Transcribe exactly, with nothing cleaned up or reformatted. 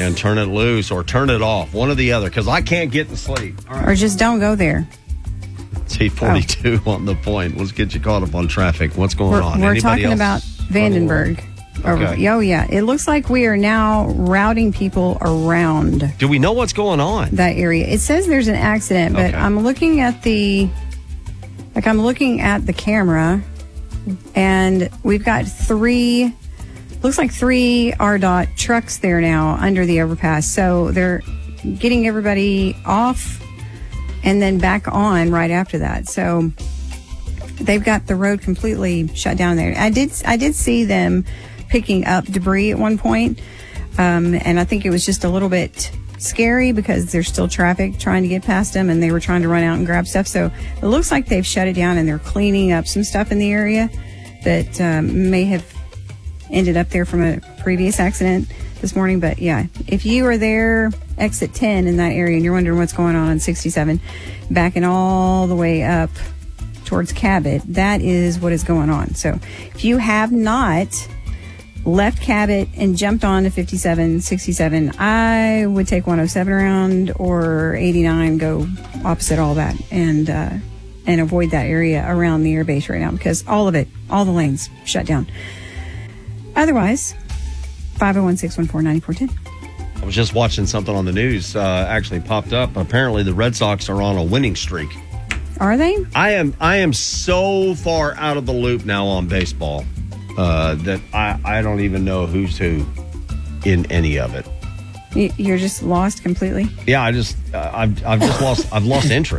man. Turn it loose or turn it off. One or the other, because I can't get to sleep. All right. Or just don't go there. It's eight forty-two oh. on the point. Let's get you caught up on traffic. What's going we're, on? We're Anybody talking else about Vandenberg. Okay. Oh, yeah. It looks like we are now routing people around. Do we know what's going on? That area. It says there's an accident, but okay. I'm looking at the, like I'm looking at the camera, and we've got three, looks like three R D O T trucks there now under the overpass. So they're getting everybody off and then back on right after that. So they've got the road completely shut down there. I did, I did see them picking up debris at one point, um, and I think it was just a little bit scary because there's still traffic trying to get past them, and they were trying to run out and grab stuff. So it looks like they've shut it down, and they're cleaning up some stuff in the area that um, may have ended up there from a previous accident this morning. But yeah, if you are there, exit ten in that area, and you're wondering what's going on on sixty-seven, backing all the way up towards Cabot, that is what is going on. So if you have not left Cabot and jumped on to fifty-seven, sixty-seven, I would take one oh seven around, or eighty-nine, go opposite all that, and uh, and avoid that area around the airbase right now, because all of it, all the lanes shut down. Otherwise, five oh one, six one four, nine four one oh. I was just watching something on the news, uh, actually popped up. Apparently the Red Sox are on a winning streak. Are they? I am I am so far out of the loop now on baseball uh, that I, I don't even know who's who in any of it. You're just lost completely? Yeah, I just uh, I've I've just lost I've lost interest.